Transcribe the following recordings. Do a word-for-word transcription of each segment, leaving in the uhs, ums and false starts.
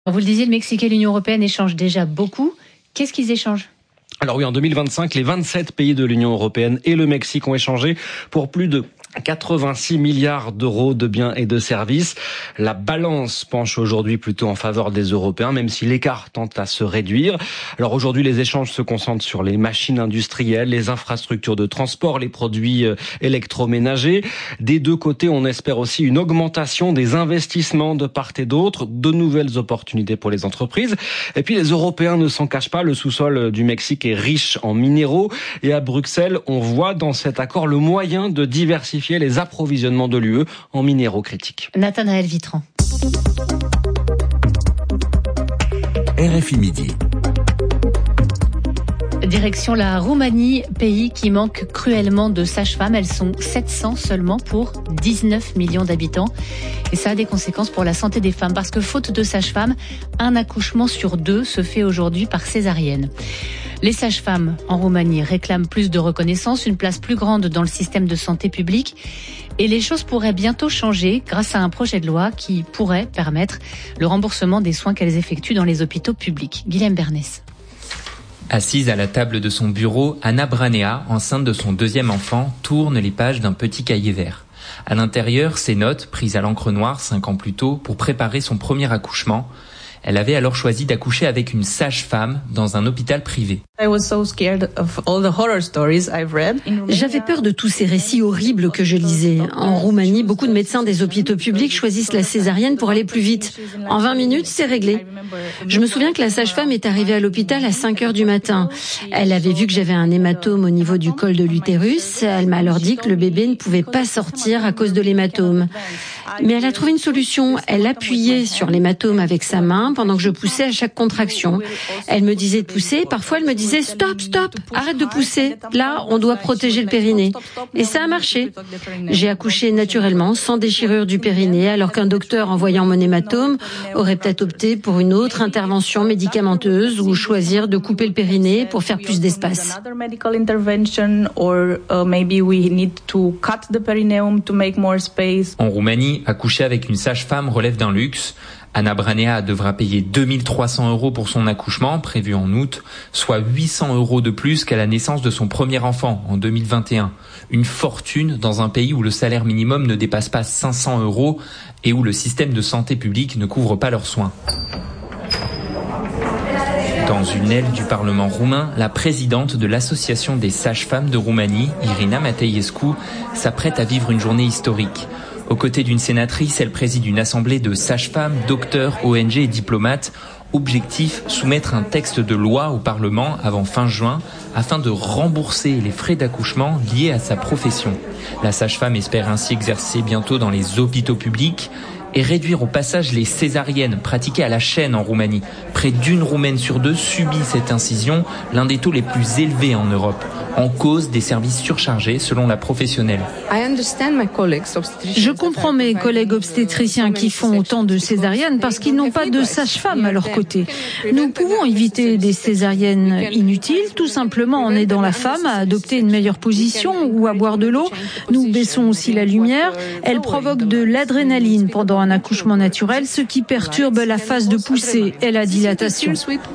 Vous le disiez, le Mexique et l'Union européenne échangent déjà beaucoup. Qu'est-ce qu'ils échangent ? Alors oui, en deux mille vingt-cinq, les vingt-sept pays de l'Union européenne et le Mexique ont échangé pour plus de quatre-vingt-six milliards d'euros de biens et de services. La balance penche aujourd'hui plutôt en faveur des Européens, même si l'écart tente à se réduire. Alors aujourd'hui, les échanges se concentrent sur les machines industrielles, les infrastructures de transport, les produits électroménagers. Des deux côtés, on espère aussi une augmentation des investissements de part et d'autre, de nouvelles opportunités pour les entreprises. Et puis les Européens ne s'en cachent pas, le sous-sol du Mexique est riche en minéraux. Et à Bruxelles, on voit dans cet accord le moyen de diversifier les approvisionnements de l'U E en minéraux critiques. Nathanaël Vitran. R F I Midi. Direction la Roumanie, pays qui manque cruellement de sages-femmes. Elles sont sept cents seulement pour dix-neuf millions d'habitants. Et ça a des conséquences pour la santé des femmes. Parce que faute de sages-femmes, un accouchement sur deux se fait aujourd'hui par césarienne. Les sages-femmes en Roumanie réclament plus de reconnaissance, une place plus grande dans le système de santé publique. Et les choses pourraient bientôt changer grâce à un projet de loi qui pourrait permettre le remboursement des soins qu'elles effectuent dans les hôpitaux publics. Guilhem Bernès. Assise à la table de son bureau, Anna Branea, enceinte de son deuxième enfant, tourne les pages d'un petit cahier vert. À l'intérieur, ses notes, prises à l'encre noire cinq ans plus tôt, pour préparer son premier accouchement. Elle avait alors choisi d'accoucher avec une sage-femme dans un hôpital privé. J'avais peur de tous ces récits horribles que je lisais. En Roumanie, beaucoup de médecins des hôpitaux publics choisissent la césarienne pour aller plus vite. En vingt minutes, c'est réglé. Je me souviens que la sage-femme est arrivée à l'hôpital à cinq heures du matin. Elle avait vu que j'avais un hématome au niveau du col de l'utérus. Elle m'a alors dit que le bébé ne pouvait pas sortir à cause de l'hématome. Mais elle a trouvé une solution. Elle appuyait sur l'hématome avec sa main pendant que je poussais à chaque contraction. Elle me disait de pousser. Parfois, elle me disait « Stop, stop, arrête de pousser. Là, on doit protéger le périnée. » Et ça a marché. J'ai accouché naturellement, sans déchirure du périnée, alors qu'un docteur, en voyant mon hématome, aurait peut-être opté pour une autre intervention médicamenteuse ou choisir de couper le périnée pour faire plus d'espace. En Roumanie, accoucher avec une sage-femme relève d'un luxe. Anna Branea devra payer deux mille trois cents euros pour son accouchement, prévu en août, soit huit cents euros de plus qu'à la naissance de son premier enfant en deux mille vingt et un. Une fortune dans un pays où le salaire minimum ne dépasse pas cinq cents euros et où le système de santé publique ne couvre pas leurs soins. Dans une aile du Parlement roumain, la présidente de l'Association des sages-femmes de Roumanie, Irina Mateiescu, s'apprête à vivre une journée historique. Aux côtés d'une sénatrice, elle préside une assemblée de sages-femmes, docteurs, O N G et diplomates. Objectif, soumettre un texte de loi au Parlement avant fin juin afin de rembourser les frais d'accouchement liés à sa profession. La sage-femme espère ainsi exercer bientôt dans les hôpitaux publics et réduire au passage les césariennes pratiquées à la chaîne en Roumanie. Près d'une Roumaine sur deux subit cette incision, l'un des taux les plus élevés en Europe. En cause des services surchargés selon la professionnelle. Je comprends mes collègues obstétriciens qui font autant de césariennes parce qu'ils n'ont pas de sage-femme à leur côté. Nous pouvons éviter des césariennes inutiles, tout simplement en aidant la femme à adopter une meilleure position ou à boire de l'eau. Nous baissons aussi la lumière. Elle provoque de l'adrénaline pendant un accouchement naturel, ce qui perturbe la phase de poussée et la dilatation.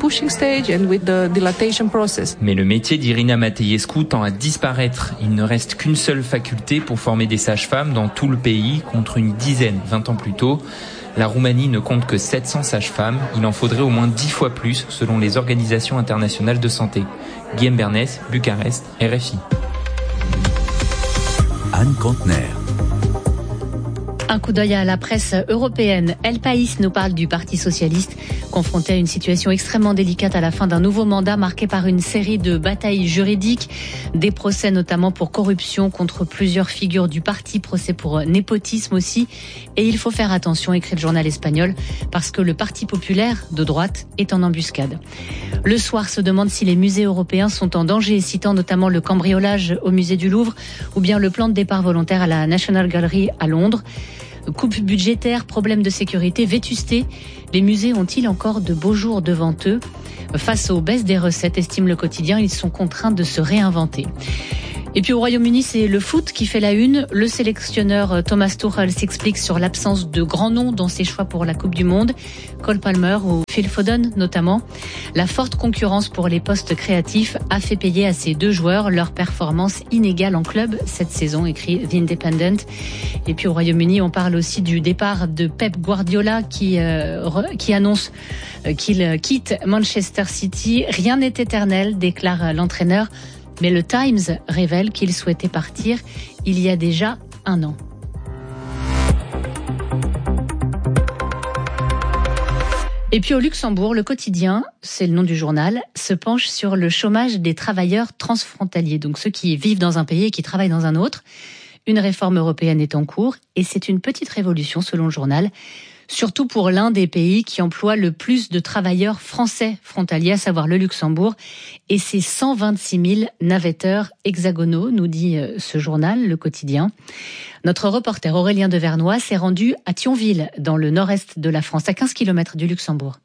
Mais le métier d'Irina Mateiescu tend à disparaître. Il ne reste qu'une seule faculté pour former des sages-femmes dans tout le pays, contre une dizaine vingt ans plus tôt. La Roumanie ne compte que sept cents sages-femmes. Il en faudrait au moins dix fois plus, selon les organisations internationales de santé. Guilhem Bernès, Bucarest, R F I. Anne Contener. Un coup d'œil à la presse européenne. El País nous parle du Parti socialiste, confronté à une situation extrêmement délicate à la fin d'un nouveau mandat marqué par une série de batailles juridiques, des procès notamment pour corruption contre plusieurs figures du parti, procès pour népotisme aussi. Et il faut faire attention, écrit le journal espagnol, parce que le Parti populaire de droite est en embuscade. Le Soir se demande si les musées européens sont en danger, citant notamment le cambriolage au musée du Louvre ou bien le plan de départ volontaire à la National Gallery à Londres. Coupe budgétaire, problème de sécurité, vétusté. Les musées ont-ils encore de beaux jours devant eux ? Face aux baisses des recettes, estime le quotidien, ils sont contraints de se réinventer. Et puis au Royaume-Uni, c'est le foot qui fait la une. Le sélectionneur Thomas Tuchel s'explique sur l'absence de grands noms dans ses choix pour la Coupe du Monde. Cole Palmer ou Phil Foden notamment. La forte concurrence pour les postes créatifs a fait payer à ces deux joueurs leur performance inégale en club cette saison, écrit The Independent. Et puis au Royaume-Uni, on parle aussi du départ de Pep Guardiola qui, euh, re, qui annonce euh, qu'il quitte Manchester City. Rien n'est éternel, déclare l'entraîneur. Mais le Times révèle qu'il souhaitait partir il y a déjà un an. Et puis au Luxembourg, le quotidien, c'est le nom du journal, se penche sur le chômage des travailleurs transfrontaliers, donc ceux qui vivent dans un pays et qui travaillent dans un autre. Une réforme européenne est en cours et c'est une petite révolution selon le journal. Surtout pour l'un des pays qui emploie le plus de travailleurs français frontaliers, à savoir le Luxembourg, et ses cent vingt-six mille navetteurs hexagonaux, nous dit ce journal, le quotidien. Notre reporter Aurélien de Vernois s'est rendu à Thionville, dans le nord-est de la France, à quinze kilomètres du Luxembourg.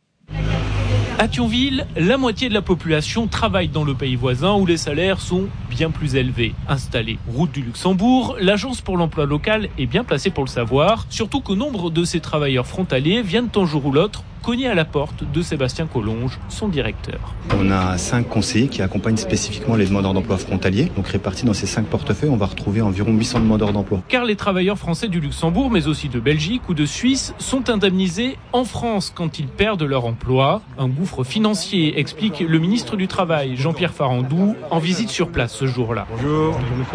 À Thionville, la moitié de la population travaille dans le pays voisin où les salaires sont bien plus élevés. Installée route du Luxembourg, l'Agence pour l'emploi local est bien placée pour le savoir, surtout que nombre de ces travailleurs frontaliers viennent un jour ou l'autre cogner à la porte de Sébastien Collonge, son directeur. On a cinq conseillers qui accompagnent spécifiquement les demandeurs d'emploi frontaliers. Donc répartis dans ces cinq portefeuilles, on va retrouver environ huit cents demandeurs d'emploi. Car les travailleurs français du Luxembourg, mais aussi de Belgique ou de Suisse, sont indemnisés en France quand ils perdent leur emploi. Un gouffre financier, explique le ministre du Travail, Jean-Pierre Farandou, en visite sur place ce jour-là. Bonjour.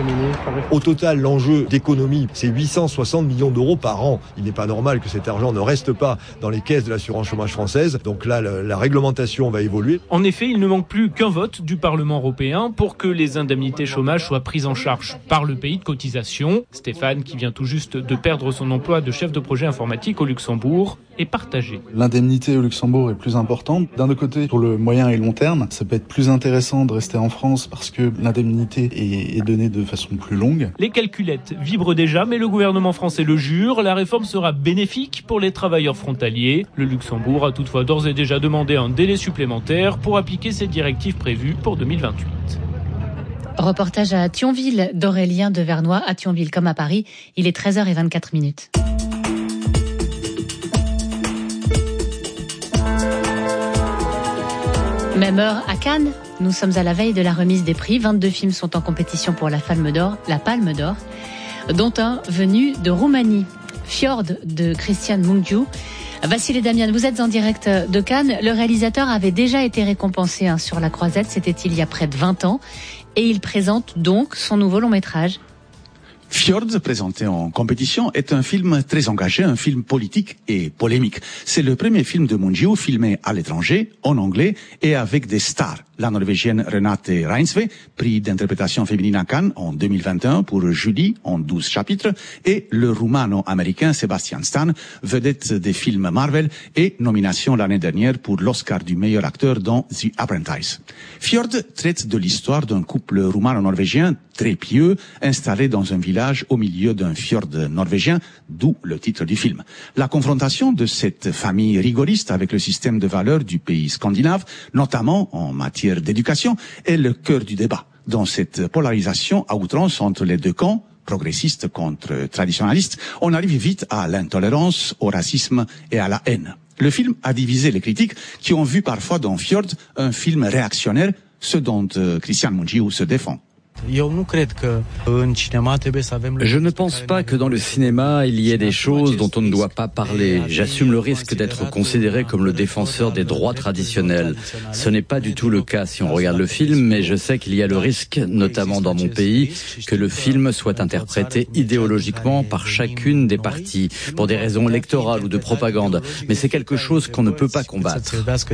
Au total, l'enjeu d'économie, c'est huit cent soixante millions d'euros par an. Il n'est pas normal que cet argent ne reste pas dans les caisses de l'assurance chômage française. Donc là, la, la réglementation va évoluer. En effet, il ne manque plus qu'un vote du Parlement européen pour que les indemnités chômage soient prises en charge par le pays de cotisation. Stéphane, qui vient tout juste de perdre son emploi de chef de projet informatique au Luxembourg, est partagé. L'indemnité au Luxembourg est plus importante. D'un autre côté, pour le moyen et long terme, ça peut être plus intéressant de rester en France parce que l'indemnité est, est donnée de façon plus longue. Les calculettes vibrent déjà, mais le gouvernement français le jure, la réforme sera bénéfique pour les travailleurs frontaliers. Le Luxembourg a toutefois d'ores et déjà demandé un délai supplémentaire pour appliquer ces directives prévues pour deux mille vingt-huit. Reportage à Thionville d'Aurélien de Vernois. À Thionville comme à Paris, il est treize heures vingt-quatre minutes. Même heure à Cannes, nous sommes à la veille de la remise des prix. vingt-deux films sont en compétition pour la Palme d'Or, la Palme d'Or, dont un venu de Roumanie, Fjord de Cristian Mungiu. Vassile Damian, vous êtes en direct de Cannes. Le réalisateur avait déjà été récompensé hein, sur la Croisette, c'était il y a près de vingt ans. Et il présente donc son nouveau long métrage. Fjord, présenté en compétition, est un film très engagé, un film politique et polémique. C'est le premier film de Mungiu filmé à l'étranger, en anglais et avec des stars. La Norvégienne Renate Reinsve, prix d'interprétation féminine à Cannes en deux mille vingt et un pour Julie en douze chapitres, et le Roumano-américain Sebastian Stan, vedette des films Marvel et nomination l'année dernière pour l'Oscar du meilleur acteur dans The Apprentice. Fjord traite de l'histoire d'un couple roumano-norvégien très pieux, installé dans un village au milieu d'un fjord norvégien, d'où le titre du film. La confrontation de cette famille rigoriste avec le système de valeurs du pays scandinave, notamment en matière d'éducation, est le cœur du débat. Dans cette polarisation à outrance entre les deux camps, progressistes contre traditionnalistes, on arrive vite à l'intolérance, au racisme et à la haine. Le film a divisé les critiques qui ont vu parfois dans Fjord un film réactionnaire, ce dont euh, Cristian Mungiu se défend. Je ne pense pas que dans le cinéma, il y ait des choses dont on ne doit pas parler. J'assume le risque d'être considéré comme le défenseur des droits traditionnels. Ce n'est pas du tout le cas si on regarde le film, mais je sais qu'il y a le risque, notamment dans mon pays, que le film soit interprété idéologiquement par chacune des parties, pour des raisons électorales ou de propagande. Mais c'est quelque chose qu'on ne peut pas combattre.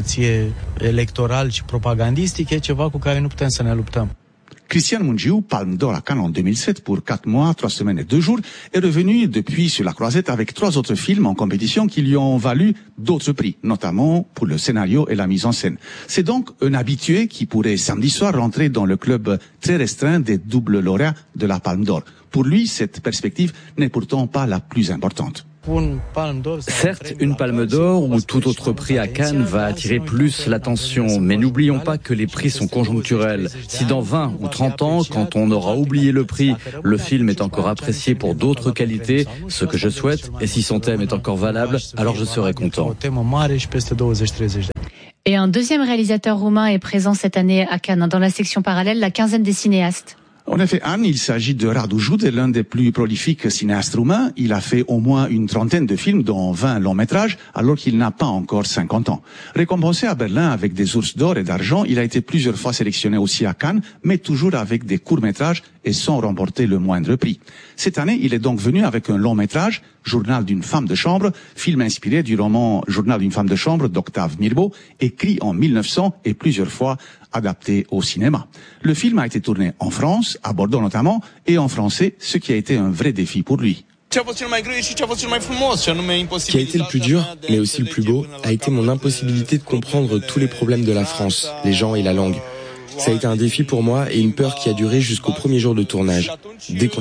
Cristian Mungiu, Palme d'Or à Cannes en deux mille sept pour quatre mois, trois semaines et deux jours, est revenu depuis sur la Croisette avec trois autres films en compétition qui lui ont valu d'autres prix, notamment pour le scénario et la mise en scène. C'est donc un habitué qui pourrait samedi soir rentrer dans le club très restreint des doubles lauréats de la Palme d'Or. Pour lui, cette perspective n'est pourtant pas la plus importante. Certes, une palme d'or ou tout autre prix à Cannes va attirer plus l'attention, mais n'oublions pas que les prix sont conjoncturels. Si dans vingt ou trente ans, quand on aura oublié le prix, le film est encore apprécié pour d'autres qualités, ce que je souhaite, et si son thème est encore valable, alors je serai content. Et un deuxième réalisateur roumain est présent cette année à Cannes, dans la section parallèle, la quinzaine des cinéastes. En effet, Anne, il s'agit de Radu Jude, l'un des plus prolifiques cinéastes roumains. Il a fait au moins une trentaine de films, dont vingt longs métrages, alors qu'il n'a pas encore cinquante ans. Récompensé à Berlin avec des ours d'or et d'argent, il a été plusieurs fois sélectionné aussi à Cannes, mais toujours avec des courts métrages et sans remporter le moindre prix. Cette année, il est donc venu avec un long métrage, Journal d'une femme de chambre, film inspiré du roman Journal d'une femme de chambre d'Octave Mirbeau, écrit en mille neuf cents et plusieurs fois adapté au cinéma. Le film a été tourné en France, à Bordeaux notamment, et en français, ce qui a été un vrai défi pour lui. Ce qui a été le plus dur, mais aussi le plus beau, a été mon impossibilité de comprendre tous les problèmes de la France, les gens et la langue. Ça a été un défi pour moi et une peur qui a duré jusqu'au premier jour de tournage. Dès qu'on